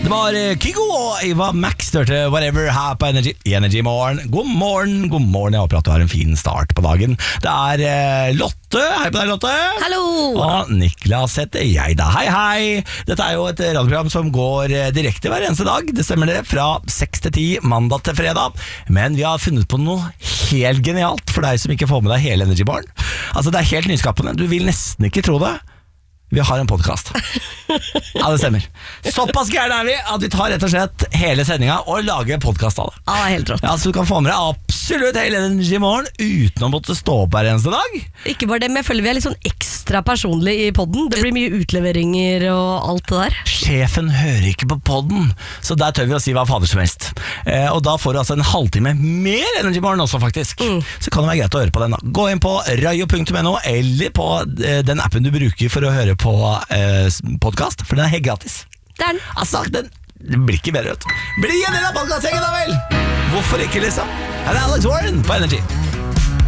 Det var Kygo og Ava Max hørte Whatever her på Energy Morgen. God morgen. Jeg håper at du har en fin start på dagen. Det er Lotte. Hei på deg, Lotte. Hallo. Og Niklas heter jeg da. Hei. Dette er jo et radioprogram som går direkte hver eneste dag. Det stemmer det, fra 6 til 10, mandag til fredag. Men vi har funnet på noe helt genialt for deg som ikke får med deg hele Energy Morgen. Altså, det er helt nyskapende. Du vil nesten ikke tro det. Vi har en podcast. Ja, det stemmer. Såpass gærne er vi at vi tar rett og slett hele sendinga og lager podcast av det. Ja, helt rått. Ja, så du kan få med deg absolutt hele Energy Morgen uten å måtte stå opp hver eneste dag. Ikke bare det, men jeg føler vi er litt sånn ekstra personlig i podden. Det blir mye utleveringer og alt det der. Sjefen hører ikke på podden, så der tør vi å si hva fader som helst. Og da får du altså en halvtime mer Energy Morgen også, faktisk. Så kan det være greit å høre på den da. Gå inn på rayo.no eller på den appen du bruker for å høre på podcast, for den er helt gratis. Det er den. Altså, det blir ikke bedre, vet du. Bli en del av podcastgjengen da vel! Hvorfor ikke, liksom? Her er Alex Warren på Energy.